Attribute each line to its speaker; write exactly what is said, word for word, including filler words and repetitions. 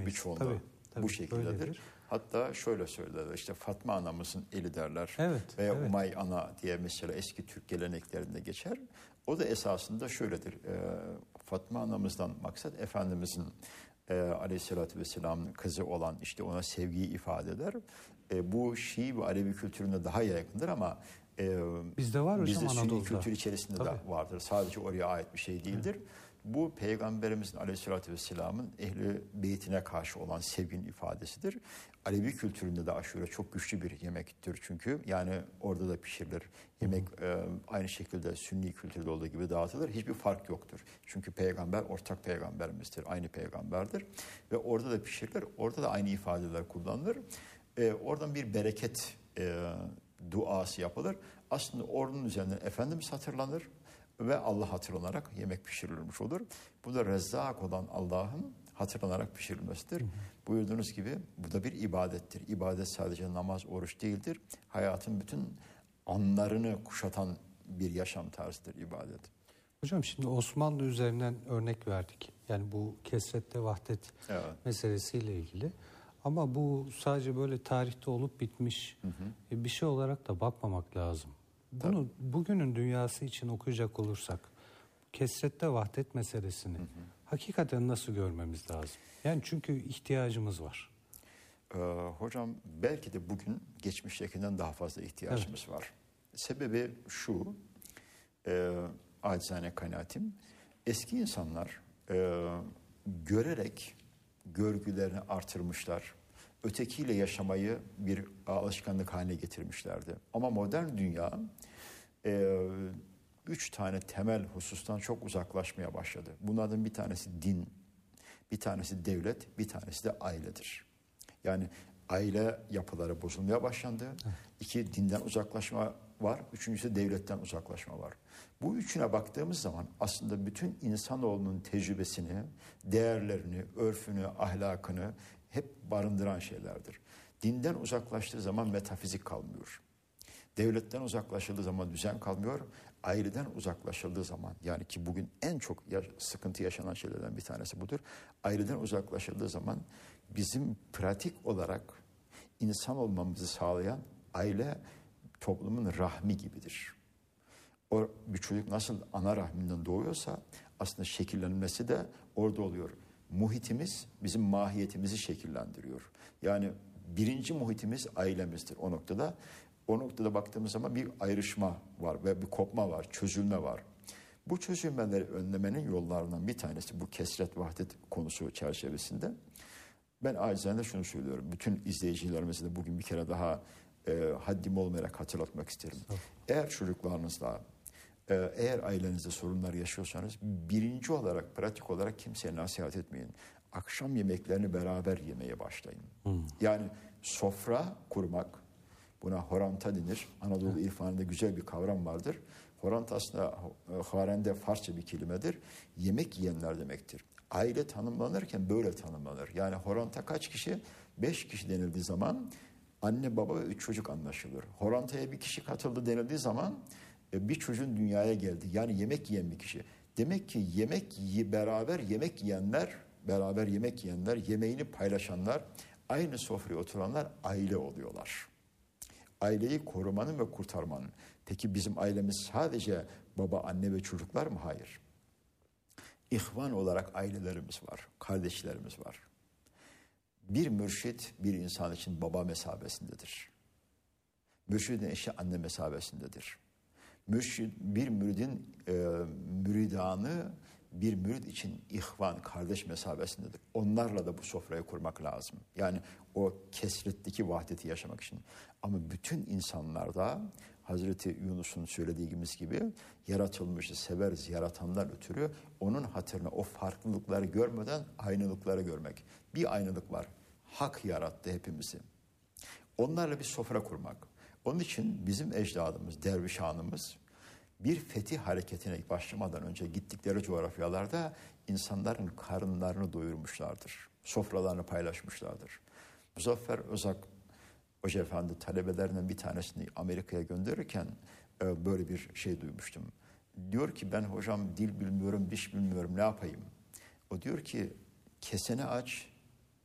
Speaker 1: birçoğunda
Speaker 2: tabii, tabii,
Speaker 1: bu şekildedir.
Speaker 2: öyledir.
Speaker 1: Hatta şöyle söylerler, işte Fatma anamızın eli derler.
Speaker 2: Evet,
Speaker 1: Veya
Speaker 2: evet.
Speaker 1: Umay ana diye mesela eski Türk geleneklerinde geçer. O da esasında şöyledir. E, Fatma anamızdan maksat Efendimizin e, aleyhissalatü vesselam'ın kızı olan, işte ona sevgiyi ifade eder. E, bu Şii ve Alevi kültüründe daha yaygındır ama e,
Speaker 2: bizde var hocam,
Speaker 1: bizde Sünni
Speaker 2: Anadolu'da
Speaker 1: kültür içerisinde
Speaker 2: tabii
Speaker 1: de vardır. Sadece oraya ait bir şey değildir. Evet. Bu Peygamberimizin aleyhissalatü vesselamın ehli beytine karşı olan sevginin ifadesidir. Alevi kültüründe de aşure çok güçlü bir yemektir çünkü. Yani orada da pişirilir. Yemek e, aynı şekilde Sünni kültürde olduğu gibi dağıtılır. Hiçbir fark yoktur. Çünkü peygamber ortak peygamberimizdir. Aynı peygamberdir. Ve orada da pişirilir. Orada da aynı ifadeler kullanılır. E, oradan bir bereket e, duası yapılır. Aslında ordunun üzerinden Efendimiz hatırlanır ve Allah hatırlanarak yemek pişirilmiş olur. Bu da Rezzak olan Allah'ın hatırlanarak pişirilmesidir. Hı hı. Buyurduğunuz gibi bu da bir ibadettir. İbadet sadece namaz, oruç değildir. Hayatın bütün anlarını kuşatan bir yaşam tarzıdır ibadet.
Speaker 2: Hocam şimdi Osmanlı üzerinden örnek verdik. Yani bu kesrette vahdet evet. meselesiyle ilgili. Ama bu sadece böyle tarihte olup bitmiş hı hı. bir şey olarak da bakmamak lazım. Bunu Tabii. bugünün dünyası için okuyacak olursak kesrette vahdet meselesini hı hı. hakikaten nasıl görmemiz lazım? Yani çünkü ihtiyacımız var.
Speaker 1: Ee, hocam belki de bugün geçmiştekinden daha fazla ihtiyacımız evet. var. Sebebi şu, e, acizane kanaatim, eski insanlar e, görerek görgülerini artırmışlar. Ötekiyle yaşamayı bir alışkanlık haline getirmişlerdi. Ama modern dünya e, üç tane temel husustan çok uzaklaşmaya başladı. Bunlardan bir tanesi din, bir tanesi devlet, bir tanesi de ailedir. Yani aile yapıları bozulmaya başlandı. İki, dinden uzaklaşma var. Üçüncüsü devletten uzaklaşma var. Bu üçüne baktığımız zaman aslında bütün insanoğlunun tecrübesini, değerlerini, örfünü, ahlakını hep barındıran şeylerdir. Dinden uzaklaştığı zaman metafizik kalmıyor. Devletten uzaklaşıldığı zaman düzen kalmıyor. Aileden uzaklaşıldığı zaman, yani ki bugün en çok sıkıntı yaşanan şeylerden bir tanesi budur. Aileden uzaklaşıldığı zaman bizim pratik olarak insan olmamızı sağlayan aile toplumun rahmi gibidir. O bir çocuk nasıl ana rahminden doğuyorsa aslında şekillenmesi de orada oluyor. Muhitimiz bizim mahiyetimizi şekillendiriyor. Yani birinci muhitimiz ailemizdir o noktada. O noktada baktığımız zaman bir ayrışma var ve bir kopma var, çözülme var. Bu çözülmeleri önlemenin yollarından bir tanesi bu kesret vahdet konusu çerçevesinde. Ben acizane şunu söylüyorum. Bütün izleyicilerimize de bugün bir kere daha e, haddim olmayarak hatırlatmak isterim. Eğer çocuklarınızla, e, eğer ailenizde sorunlar yaşıyorsanız birinci olarak, pratik olarak kimseye nasihat etmeyin. Akşam yemeklerini beraber yemeye başlayın. Hmm. Yani sofra kurmak, buna horanta denir. Anadolu evet. irfanında güzel bir kavram vardır. Horant aslında Harende Farsça bir kelimedir. Yemek yiyenler demektir. Aile tanımlanırken böyle tanımlanır. Yani horanta kaç kişi? Beş kişi denildiği zaman anne baba ve üç çocuk anlaşılır. Horantaya bir kişi katıldı denildiği zaman bir çocuğun dünyaya geldi. Yani yemek yiyen bir kişi. Demek ki yemek beraber yemek yiyenler, beraber yemek yiyenler, yemeğini paylaşanlar, aynı sofraya oturanlar aile oluyorlar. Aileyi korumanın ve kurtarmanın. Peki bizim ailemiz sadece baba, anne ve çocuklar mı? Hayır. İhvan olarak ailelerimiz var, kardeşlerimiz var. Bir mürşit bir insan için baba mesabesindedir. Mürşidin eşi anne mesabesindedir. Mürşid, bir müridin e, müridanı bir mürid için ihvan, kardeş mesabesindedir. Onlarla da bu sofrayı kurmak lazım. Yani o kesretteki vahdeti yaşamak için. Ama bütün insanlarda Hazreti Yunus'un söylediğimiz gibi yaratılmışı severiz yaratandan ötürü onun hatırına o farklılıkları görmeden aynılıkları görmek. Bir aynılık var. Hak yarattı hepimizi. Onlarla bir sofra kurmak. Onun için bizim ecdadımız, derviş hanımız bir fetih hareketine başlamadan önce gittikleri coğrafyalarda insanların karınlarını doyurmuşlardır. Sofralarını paylaşmışlardır. Muzaffer Özak Hoca Efendi talebelerinden bir tanesini Amerika'ya gönderirken e, böyle bir şey duymuştum. Diyor ki ben hocam dil bilmiyorum, diş bilmiyorum ne yapayım? O diyor ki kesene aç,